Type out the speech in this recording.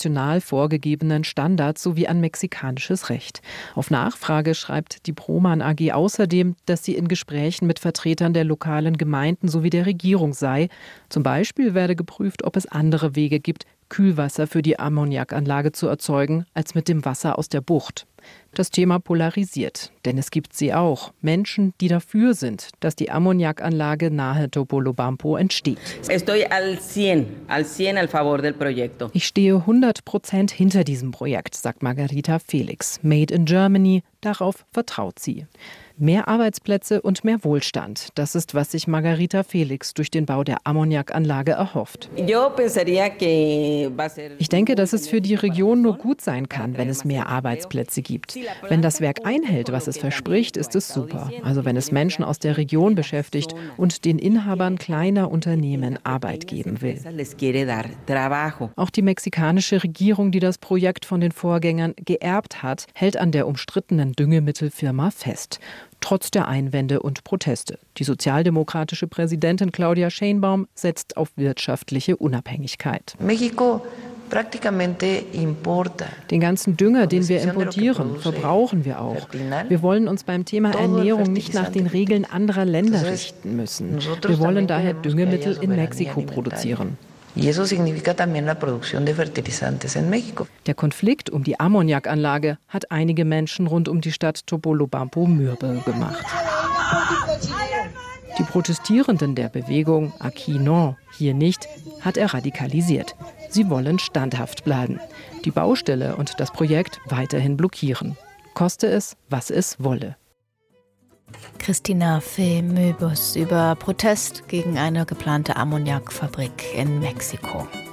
national vorgegebenen Standards sowie an mexikanisches Recht. Auf Nachfrage schreibt die Proman AG außerdem, dass sie in Gesprächen mit Vertretern der lokalen Gemeinden sowie der Regierung sei. Zum Beispiel werde geprüft, ob es andere Wege gibt, Kühlwasser für die Ammoniakanlage zu erzeugen, als mit dem Wasser aus der Bucht. Das Thema polarisiert, denn es gibt sie auch. Menschen, die dafür sind, dass die Ammoniakanlage nahe Topolobampo entsteht. Ich stehe 100% hinter diesem Projekt, sagt Margarita Felix. Made in Germany, darauf vertraut sie. Mehr Arbeitsplätze und mehr Wohlstand. Das ist, was sich Margarita Felix durch den Bau der Ammoniakanlage erhofft. Ich denke, dass es für die Region nur gut sein kann, wenn es mehr Arbeitsplätze gibt. Wenn das Werk einhält, was es verspricht, ist es super. Also wenn es Menschen aus der Region beschäftigt und den Inhabern kleiner Unternehmen Arbeit geben will. Auch die mexikanische Regierung, die das Projekt von den Vorgängern geerbt hat, hält an der umstrittenen Düngemittelfirma fest. Trotz der Einwände und Proteste. Die sozialdemokratische Präsidentin Claudia Sheinbaum setzt auf wirtschaftliche Unabhängigkeit. Den ganzen Dünger, den wir importieren, verbrauchen wir auch. Wir wollen uns beim Thema Ernährung nicht nach den Regeln anderer Länder richten müssen. Wir wollen daher Düngemittel in Mexiko produzieren. Der Konflikt um die Ammoniakanlage hat einige Menschen rund um die Stadt Topolobampo mürbe gemacht. Die Protestierenden der Bewegung Aquí no, hier nicht, hat er radikalisiert. Sie wollen standhaft bleiben, die Baustelle und das Projekt weiterhin blockieren. Koste es, was es wolle. Christina Fee-Möbus über Protest gegen eine geplante Ammoniakfabrik in Mexiko.